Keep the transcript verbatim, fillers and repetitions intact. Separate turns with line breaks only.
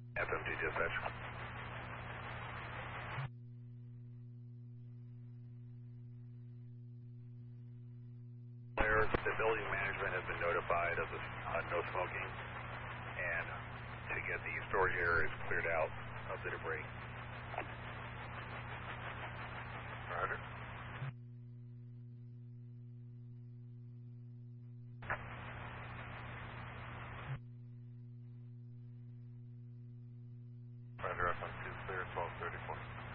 F M G dispatch. Where the building management has been notified of the uh, no smoking and to get the storage areas cleared out of the debris. Roger. Roger, F M two clear, twelve thirty-four.